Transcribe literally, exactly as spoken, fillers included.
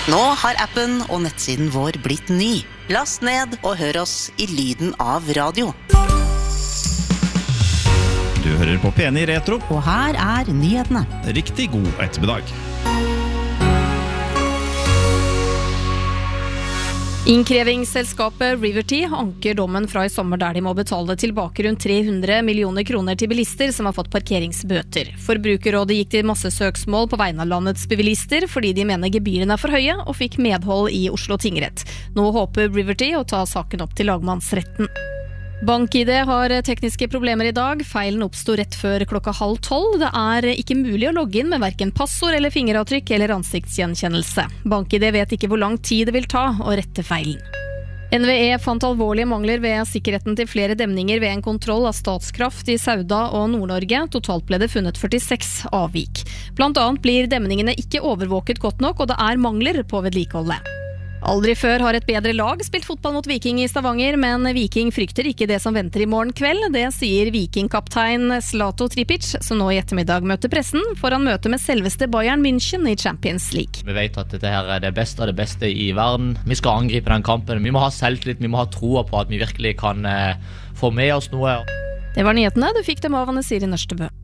Nå har appen og nettsiden vår blitt ny. Last ned og hør oss i lyden av radio. Du hører på P N I Retro. Og her er nyhetene. Riktig god ettermiddag. Innkrevingsselskapet Riverty anker dommen fra i sommer der de må betale tilbake rundt tre hundre millioner kroner til bilister som har fått parkeringsbøter. Forbrukerrådet gikk til massesøksmål på vegne av landets bilister fordi de mener gebyrene er for høye og fikk medhold i Oslo tingrett. Nå håper Riverty å ta saken opp til lagmannsretten. BankID har tekniske problemer i dag. Feilen oppstod rett før klokka halv tolv. Det er ikke mulig å logge inn med hverken passord eller fingeravtrykk eller ansiktsgjenkjennelse. BankID vet ikke hvor lang tid det vil ta å rette feilen. N V E fant alvorlige mangler ved sikkerheten til flere demninger ved en kontroll av Statskraft i Sauda og Nord-Norge. Totalt ble det funnet førtiseks avvik. Blant annet blir demningene ikke overvåket godt nok, og det er mangler på vedlikeholdet. Aldri før har et bedre lag spilt fotball mot Viking i Stavanger, men Viking frykter ikke det som venter i morgen kveld. Det sier Viking-kaptein Zlato Tripic, som nå i ettermiddag møter pressen foran møte med selveste Bayern München i Champions League. Vi vet at dette her er det beste av det beste i verden. Vi skal angripe den kampen. Vi må ha selvtillit, vi må ha troa på at vi virkelig kan eh, få med oss noe. Det var nyhetene. Du fikk dem av Anne Siri Nørstebø.